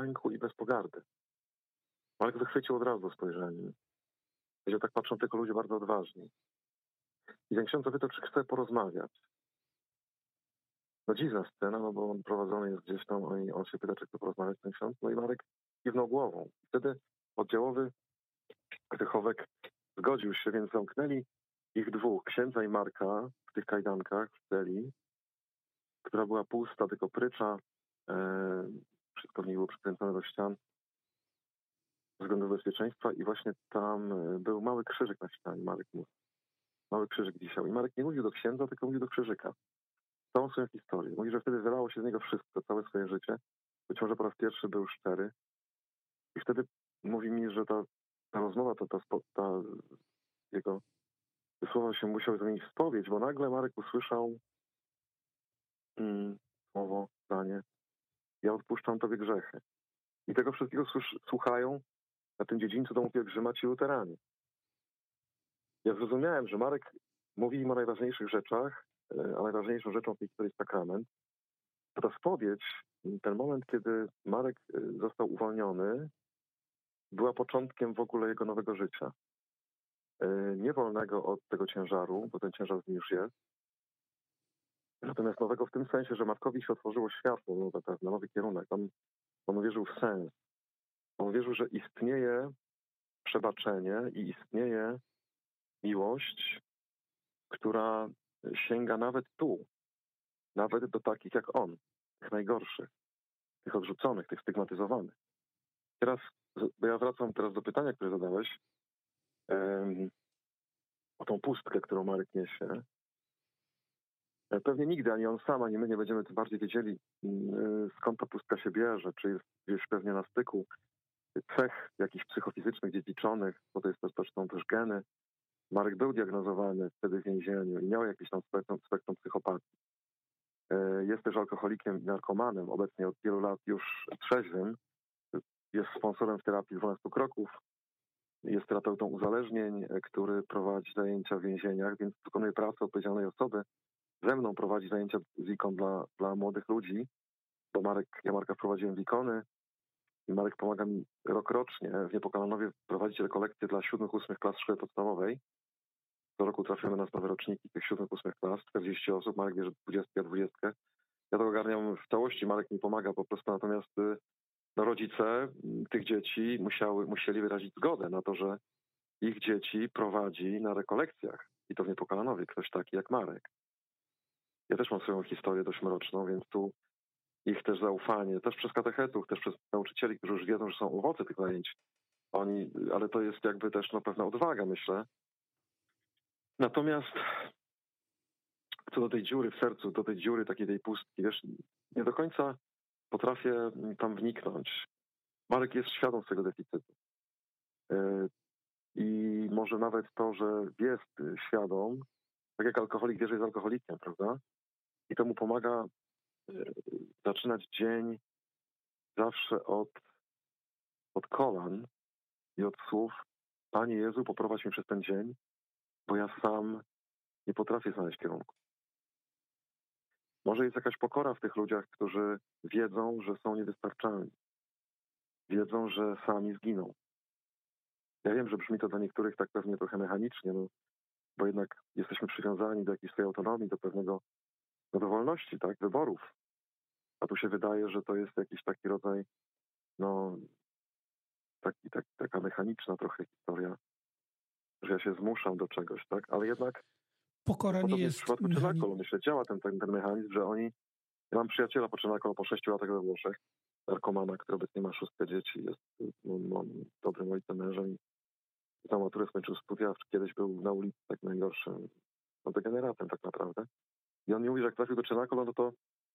lęku i bez pogardy. Marek wychwycił od razu spojrzenie. Powiedział, tak patrzą tylko ludzie bardzo odważni. I ten ksiądz zapytał, czy chce porozmawiać. No dziwna scena, no bo on prowadzony jest gdzieś tam i on się pyta, czy chce porozmawiać ten ksiądz. No i Marek kiwnął głową. Wtedy oddziałowy Krychowek zgodził się, więc zamknęli ich dwóch, księdza i Marka, w tych kajdankach w celi, która była pusta, tylko prycza. Wszystko w niej było przykręcone do ścian ze względu bezpieczeństwa i właśnie tam był mały krzyżyk na ścianie, Marek mówi. Mały krzyżyk wisiał. I Marek nie mówił do księdza, tylko mówił do krzyżyka. Całą swoją historię. Mówi, że wtedy wylało się z niego wszystko, całe swoje życie. Być może po raz pierwszy był szczery. I wtedy mówi mi, że ta rozmowa, ta jego słowa się musiały zamienić w spowiedź, bo nagle Marek usłyszał słowo, zdanie: ja odpuszczam tobie grzechy. I tego wszystkiego słuchają na tym dziedzińcu domu pielgrzyma ci luteranie. Ja zrozumiałem, że Marek mówi im o najważniejszych rzeczach, a najważniejszą rzeczą w tej historii jest sakrament. To ta spowiedź, ten moment, kiedy Marek został uwolniony, była początkiem w ogóle jego nowego życia. Nie wolnego od tego ciężaru, bo ten ciężar z nim już jest. Natomiast nowego w tym sensie, że Markowi się otworzyło światło na nowy kierunek. On uwierzył w sens. On uwierzył, że istnieje przebaczenie i istnieje miłość, która sięga nawet tu, nawet do takich jak on, tych najgorszych, tych odrzuconych, tych stygmatyzowanych. Teraz, bo ja wracam teraz do pytania, które zadałeś, o tą pustkę, którą Marek niesie. Pewnie nigdy ani on sam, ani my nie będziemy tym bardziej wiedzieli, skąd ta pustka się bierze, czy jest gdzieś pewnie na styku cech jakichś psychofizycznych, dziedziczonych, bo to jest zresztą też geny. Marek był diagnozowany wtedy w więzieniu i miał jakiś tam spektrum psychopatii. Jest też alkoholikiem i narkomanem, obecnie od wielu lat już trzeźwym. Jest sponsorem w terapii 12 kroków. Jest terapeutą uzależnień, który prowadzi zajęcia w więzieniach, więc wykonuje pracę odpowiedzialnej osoby. Ze mną prowadzi zajęcia z ikon dla młodych ludzi, bo ja Marka wprowadziłem w ikony i Marek pomaga mi rokrocznie w Niepokalanowie prowadzić rekolekcje dla 7-8 klas szkoły podstawowej. Co roku trafiamy na nowe roczniki tych 7-8 klas, 40 osób, Marek bierze 20. Ja to ogarniam w całości, Marek mi pomaga po prostu, natomiast rodzice tych dzieci musieli wyrazić zgodę na to, że ich dzieci prowadzi na rekolekcjach. I to w Niepokalanowie ktoś taki jak Marek. Ja też mam swoją historię dość mroczną, więc tu ich też zaufanie, też przez katechetów, też przez nauczycieli, którzy już wiedzą, że są owoce tych zajęć. Ale to jest jakby też pewna odwaga, myślę. Natomiast co do tej dziury w sercu, do tej dziury takiej tej pustki, wiesz, nie do końca potrafię tam wniknąć. Marek jest świadom swojego deficytu. I może nawet to, że jest świadom, tak jak alkoholik wie, że jest alkoholikiem, prawda? I to mu pomaga zaczynać dzień zawsze od kolan i od słów: Panie Jezu, poprowadź mnie przez ten dzień, bo ja sam nie potrafię znaleźć kierunku. Może jest jakaś pokora w tych ludziach, którzy wiedzą, że są niewystarczalni. Wiedzą, że sami zginą. Ja wiem, że brzmi to dla niektórych tak pewnie trochę mechanicznie, bo jednak jesteśmy przywiązani do jakiejś swojej autonomii, do pewnego, do wolności, tak, wyborów. A tu się wydaje, że to jest jakiś taki rodzaj, taka mechaniczna trochę historia, że ja się zmuszam do czegoś, tak, ale jednak pokora nie jest w przypadku Czernakolu, myślę, działa ten mechanizm, że ja mam przyjaciela po Czernakolu po 6 latach we Włoszech, narkomana, który obecnie ma 6 dzieci, jest dobrym ojcem, mężem i za maturę skończył studia, kiedyś był na ulicy takim najgorszym degeneratem tak naprawdę. I on mi mówi, że jak trafił do Czernakolu, no to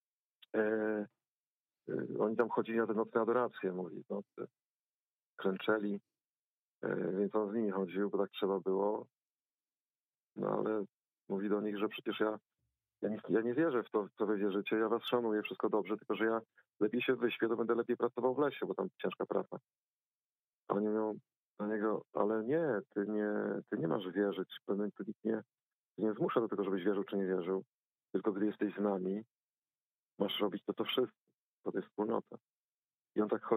oni tam chodzili na te nocne adoracje, mówi, klęczeli, więc on z nimi chodził, bo tak trzeba było. No ale mówi do nich, że przecież ja nie wierzę w to, w co wy wierzycie, ja was szanuję, wszystko dobrze, tylko że ja lepiej się wyśpię, to będę lepiej pracował w lesie, bo tam ciężka praca. A oni mówią do niego, ale nie, ty nie masz wierzyć, ty nie zmusza do tego, żebyś wierzył czy nie wierzył, tylko gdy jesteś z nami, masz robić to wszyscy, to jest wspólnota. I on tak chodzi.